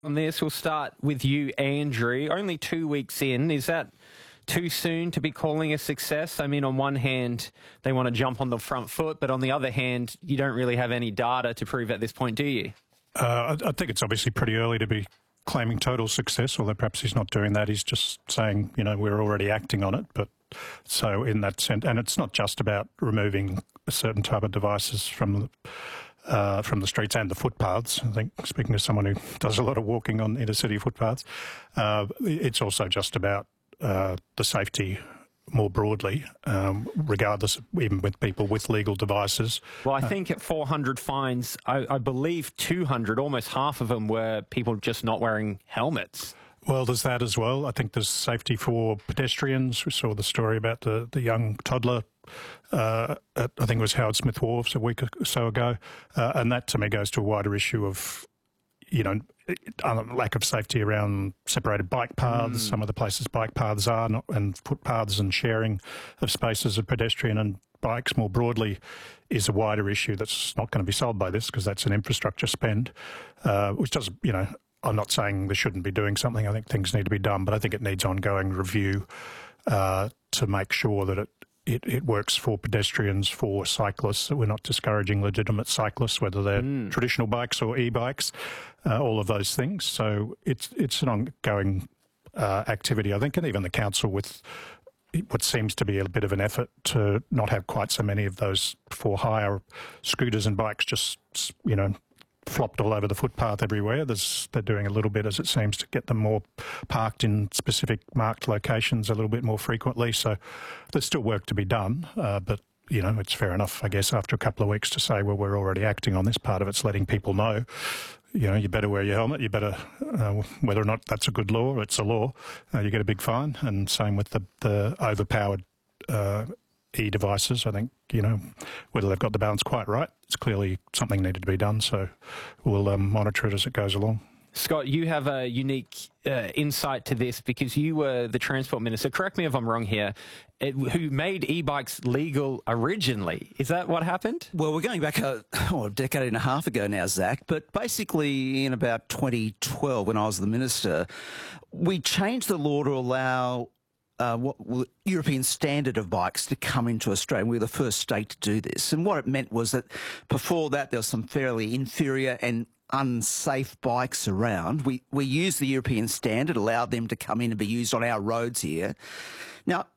On this, we'll start with you, Andrew. Only 2 weeks in. Is that too soon to be calling a success? I mean, on one hand, they want to jump on the front foot, but on the other hand, you don't really have any data to prove at this point, do you? I think it's obviously pretty early to be claiming total success, although perhaps he's not doing that. He's just saying, we're already acting on it. But so in that sense, and it's not just about removing a certain type of devices from the streets and the footpaths. I think, speaking as someone who does a lot of walking on inner city footpaths, it's also just about the safety more broadly, regardless, even with people with legal devices. Well, I think at 400 fines, I believe 200, almost half of them were people just not wearing helmets. Well, there's that as well. I think there's safety for pedestrians. We saw the story about the young toddler at, I think it was Howard Smith Wharves a week or so ago. And that, to me, goes to a wider issue of, lack of safety around separated bike paths. Some of the places bike paths are, and footpaths and sharing of spaces of pedestrian and bikes more broadly is a wider issue that's not going to be solved by this, because that's an infrastructure spend, which does, I'm not saying they shouldn't be doing something. I think things need to be done, but I think it needs ongoing review to make sure that it works for pedestrians, for cyclists, that we're not discouraging legitimate cyclists, whether they're traditional bikes or e-bikes, all of those things. So it's an ongoing activity, I think, and even the council with what seems to be a bit of an effort to not have quite so many of those for hire scooters and bikes just, flopped all over the footpath everywhere. They're doing a little bit, as it seems, to get them more parked in specific marked locations a little bit more frequently. So there's still work to be done, but it's fair enough, I guess, after a couple of weeks to say, well, we're already acting on this. Part of it's letting people know, you better wear your helmet, you better, whether or not that's a good law, it's a law, you get a big fine. And same with the overpowered e-devices. I think, whether they've got the balance quite right, it's clearly something needed to be done. So we'll monitor it as it goes along. Scott, you have a unique insight to this because you were the Transport Minister, correct me if I'm wrong here, who made e-bikes legal originally. Is that what happened? Well, we're going back a decade and a half ago now, Zach, but basically in about 2012, when I was the Minister, we changed the law to allow European standard of bikes to come into Australia. We were the first state to do this. And what it meant was that before that, there was some fairly inferior and unsafe bikes around. We used the European standard, allowed them to come in and be used on our roads here. Now,